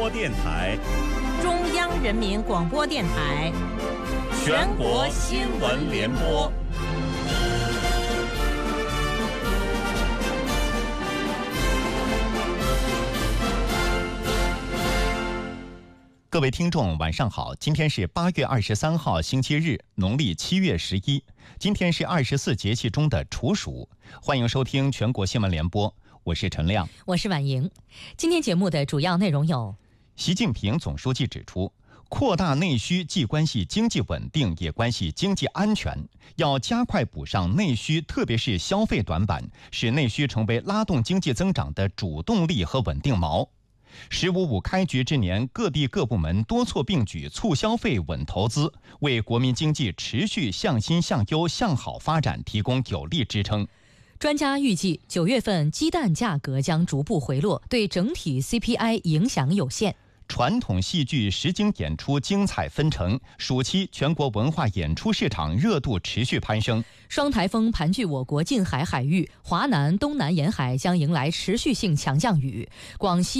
播电台、 中央人民广播电台、 全国新闻联播。各位听众晚上好，今天是8月23号星期日，农历7月11，今天是24节气中的处暑。欢迎收听全国新闻联播，我是陈亮， 我是婉莹。今天节目的主要内容有： 习近平总书记指出，扩大内需既关系经济稳定，也关系经济安全，要加快补上内需，特别是消费短板，使内需成为拉动经济增长的主动力和稳定锚。“15+5”开局之年，各地各部门多措并举，促消费、稳投资，为国民经济持续向新向优向好发展提供有力支撑。 专家预计9月份鸡蛋价格将逐步回落，对整体 CPI 影响有限。 传统戏剧实景演出精彩纷呈，暑期全国文化演出市场热度持续攀升。 双台风盘踞我国近海海域，华南、东南沿海将迎来持续性强降雨，广西